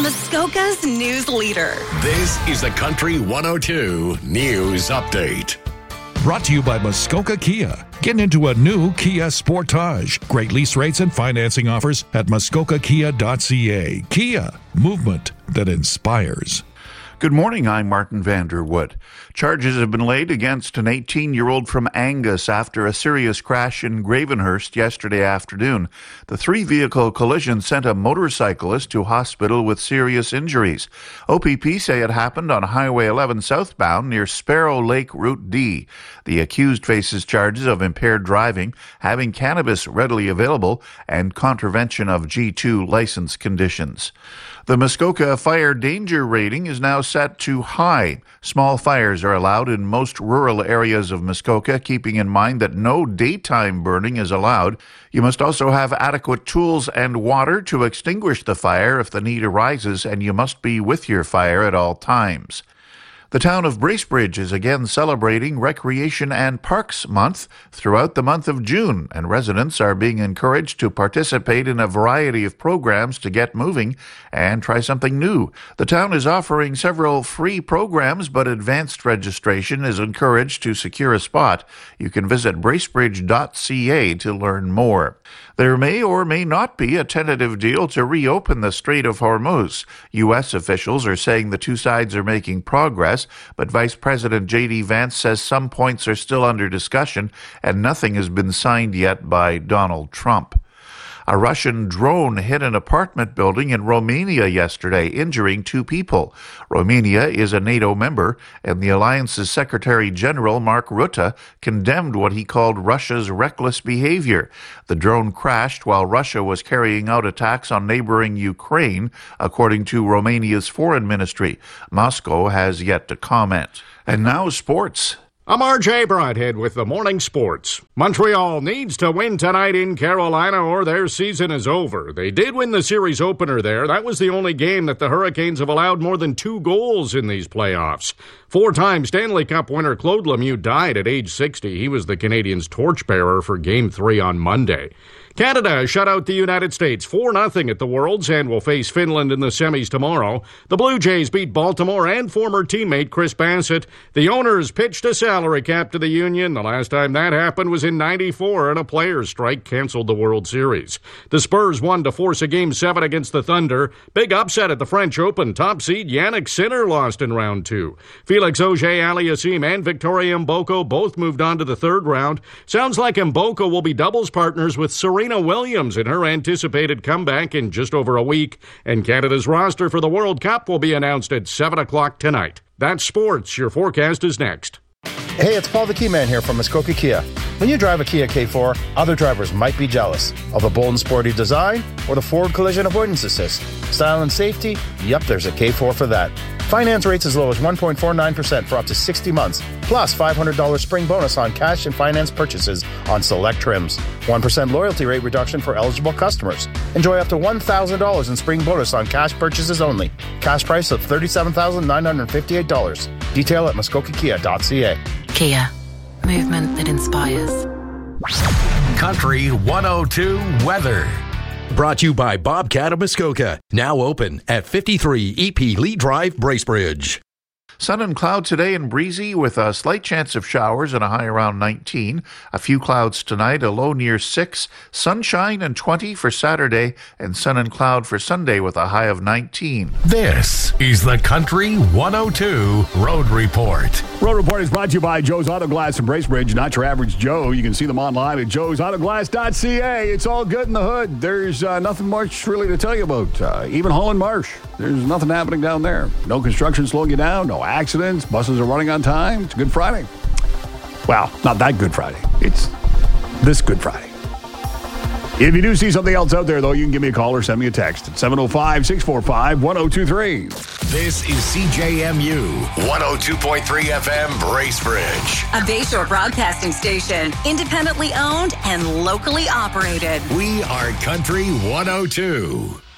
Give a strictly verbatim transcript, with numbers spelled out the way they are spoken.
Muskoka's news leader. This is the Country one oh two News Update. Brought to you by Muskoka Kia. Get into a new Kia Sportage. Great lease rates and financing offers at muskoka kia dot c a. Kia, movement that inspires. Good morning, I'm Martin Vanderwood. Charges have been laid against an eighteen-year-old from Angus after a serious crash in Gravenhurst yesterday afternoon. The three-vehicle collision sent a motorcyclist to hospital with serious injuries. O P P say it happened on Highway eleven southbound near Sparrow Lake Route D. The accused faces charges of impaired driving, having cannabis readily available, and contravention of G two license conditions. The Muskoka fire danger rating is now set to high. Small fires are allowed in most rural areas of Muskoka, keeping in mind that no daytime burning is allowed. You must also have adequate tools and water to extinguish the fire if the need arises, and you must be with your fire at all times. The town of Bracebridge is again celebrating Recreation and Parks Month throughout the month of June, and residents are being encouraged to participate in a variety of programs to get moving and try something new. The town is offering several free programs, but advanced registration is encouraged to secure a spot. You can visit bracebridge dot c a to learn more. There may or may not be a tentative deal to reopen the Strait of Hormuz. U S officials are saying the two sides are making progress, but Vice President J D Vance says some points are still under discussion and nothing has been signed yet by Donald Trump. A Russian drone hit an apartment building in Romania yesterday, injuring two people. Romania is a NATO member, and the alliance's Secretary General Mark Rutte condemned what he called Russia's reckless behavior. The drone crashed while Russia was carrying out attacks on neighboring Ukraine, according to Romania's foreign ministry. Moscow has yet to comment. And now sports. I'm R J Broadhead with the Morning Sports. Montreal needs to win tonight in Carolina or their season is over. They did win the series opener there. That was the only game that the Hurricanes have allowed more than two goals in these playoffs. Four-time Stanley Cup winner Claude Lemieux died at age sixty. He was the Canadiens' torchbearer for Game three on Monday. Canada shut out the United States four nothing at the Worlds and will face Finland in the semis tomorrow. The Blue Jays beat Baltimore and former teammate Chris Bassett. The owners pitched a salary cap to the union. The last time that happened was in ninety-four, and a players' strike canceled the World Series. The Spurs won to force a Game seven against the Thunder. Big upset at the French Open. Top seed Yannick Sinner lost in round two. Felix Auger-Aliassime and Victoria Mboko both moved on to the third round. Sounds like Mboko will be doubles partners with Serena Serena Williams in her anticipated comeback in just over a week, and Canada's roster for the World Cup will be announced at seven o'clock tonight. That's sports. Your forecast is next. Hey, it's Paul the Key Man here from Muskoka Kia. When you drive a Kia K four, other drivers might be jealous of the bold and sporty design or the forward collision avoidance assist. Style and safety? Yep, there's a K four for that. Finance rates as low as one point four nine percent for up to sixty months, plus five hundred dollars spring bonus on cash and finance purchases on select trims. one percent loyalty rate reduction for eligible customers. Enjoy up to one thousand dollars in spring bonus on cash purchases only. Cash price of thirty-seven thousand nine hundred fifty-eight dollars. Detail at muskoka kia dot c a. Kia, movement that inspires. Country one oh two weather. Brought to you by Bobcat of Muskoka. Now open at fifty-three E P Lee Drive, Bracebridge. Sun and cloud today and breezy with a slight chance of showers and a high around nineteen. A few clouds tonight, a low near six. Sunshine and twenty for Saturday, and sun and cloud for Sunday with a high of nineteen. This is the Country one oh two Road Report. Road Report is brought to you by Joe's Auto Glass in Bracebridge. Not your average Joe. You can see them online at joes auto glass dot c a. It's all good in the hood. There's uh, nothing much really to tell you about. Uh, even Holland Marsh, there's nothing happening down there. No construction slowing you down. No accidents. Buses are running on time. It's Good Friday. Well, not that Good Friday. It's this Good Friday. If you do see something else out there, though, you can give me a call or send me a text at seven oh five, six four five, one oh two three. This is C J M U one oh two point three F M Bracebridge. A Bayshore broadcasting station, independently owned and locally operated. We are Country one oh two.